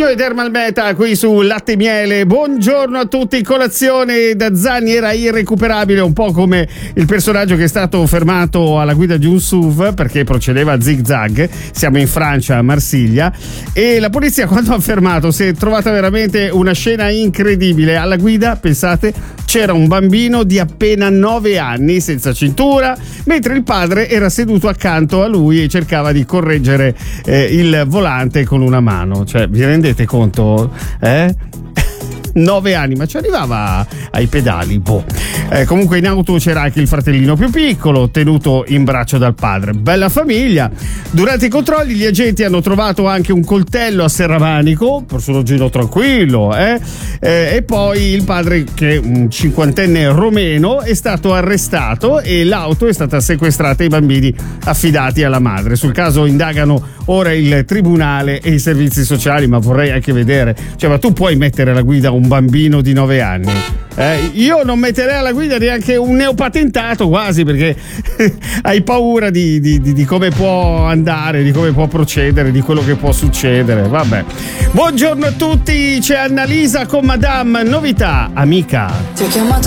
Pugno ed Ermal Meta qui su Latte e Miele. Buongiorno a tutti. Colazione da Zanni era irrecuperabile, un po' come il personaggio che è stato fermato alla guida di un SUV perché procedeva a zig-zag. Siamo in Francia, a Marsiglia, e la polizia, quando ha fermato, si è trovata veramente una scena incredibile. Alla guida, pensate, c'era un bambino di appena 9 anni senza cintura, mentre il padre era seduto accanto a lui e cercava di correggere il volante con una mano. Cioè, vi rendete conto? 9 anni, ma ci arrivava ai pedali, boh. Comunque in auto c'era anche il fratellino più piccolo, tenuto in braccio dal padre. Bella famiglia. Durante i controlli gli agenti hanno trovato anche un coltello a serramanico, per un giro tranquillo, e poi il padre, che è un cinquantenne romeno, è stato arrestato e l'auto è stata sequestrata ai bambini affidati alla madre. Sul caso indagano ora il tribunale e i servizi sociali, ma vorrei anche vedere, cioè, ma tu puoi mettere alla guida un bambino di 9 anni? Io non metterei alla guida neanche un neopatentato, quasi, perché hai paura di come può andare, di come può procedere, di quello che può succedere. Vabbè. Buongiorno a tutti, c'è Annalisa con Madame. Novità, amica. Ti ho chiamato